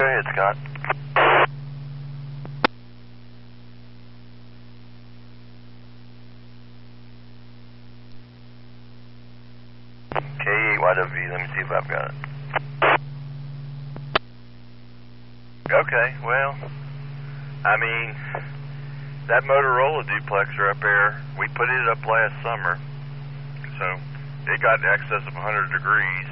Go ahead, Scott. K8YW, let me see if I've got it. Okay, well, I mean, that Motorola duplexer up there, we put it up last summer, so it got in excess of 100 degrees,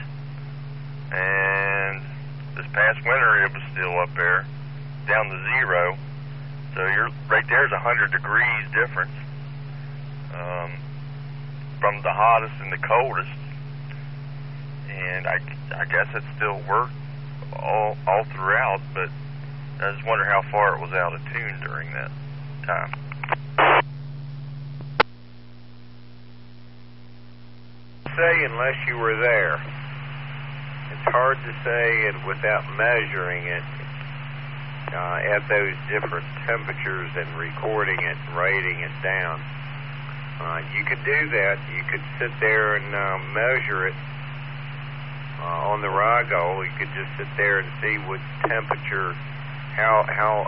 and this past winter it was still up there, down to 0, so you're right there's 100 degrees difference from the hottest and the coldest, and I guess it still worked all throughout, but I just wonder how far it was out of tune during that time. Say unless you were there. It's hard to say it without measuring it at those different temperatures and recording it and writing it down. You could do that. You could sit there and measure it on the Rigol. You could just sit there and see what temperature, how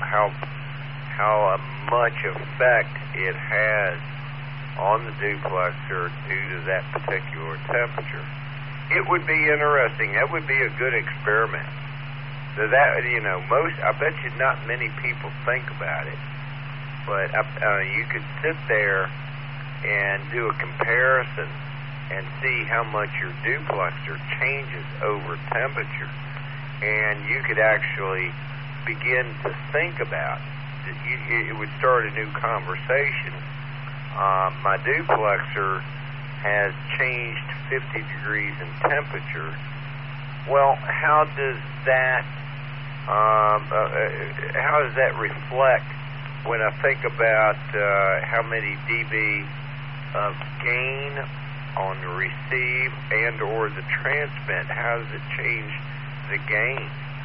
much effect it has on the duplexer due to that particular temperature. It would be interesting. That would be a good experiment. So that, I bet you not many people think about it, but you could sit there and do a comparison and see how much your duplexer changes over temperature, and you could actually begin to think about it. It would start a new conversation. My duplexer has changed 50 degrees in temperature. Well, how does that reflect when I think about how many dB of gain on the receive and or the transmit? How does it change the gain?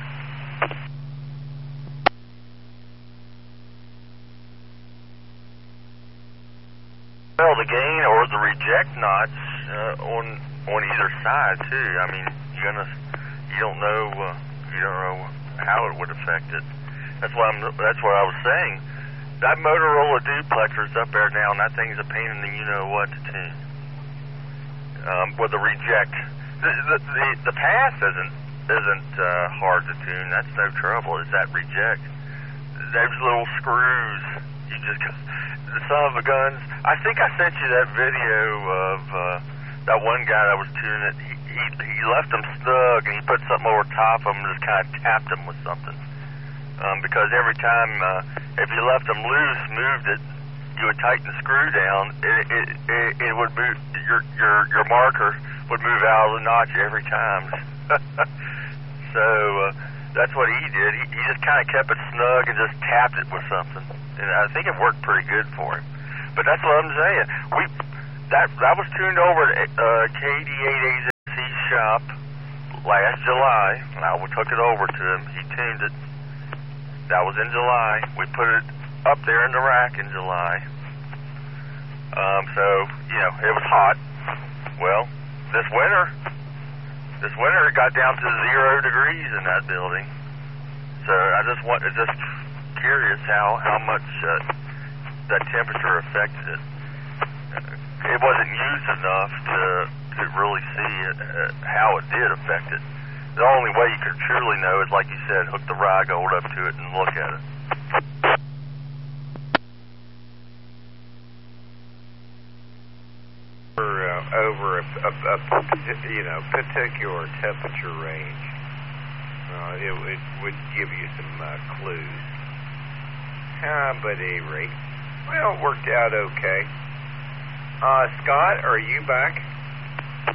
Well, the gain or the reject knots on either side too. I mean, you don't know how it would affect it. That's what I was saying. That Motorola duplexer's up there now, and that thing's a pain in the you-know-what to tune. With the reject, the pass isn't hard to tune. That's no trouble. It's that reject. Those little screws. You just the son of a guns. I think I sent you that video of that one guy that was tuning it. He left them snug and he put something over top of them and just kind of tapped them with something. Because every time if you left them loose, moved it, you would tighten the screw down. It would move your marker would move out of the notch every time. So that's what he did. He just kind of kept it snug and just tapped it with something, and I think it worked pretty good for him. But that's what I'm saying. That was tuned over at KD8AZ shop last July. We took it over to him. He tuned it. That was in July. We put it up there in the rack in July. So, it was hot. Well, this winter it got down to 0 degrees in that building. So it's just curious how much that temperature affected it. It wasn't used enough to really see how it did affect it. The only way you could truly know is, like you said, hook the Rygold up to it and look at it. Over a particular temperature range, it would give you some clues. But at any rate, well, it worked out okay. Scott, are you back?